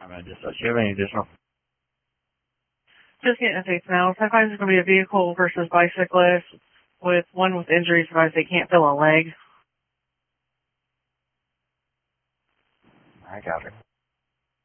Do you have any additional? Just getting updates now. 10-5 is going to be a vehicle versus bicyclist with one with injuries because they can't feel a leg. I got it.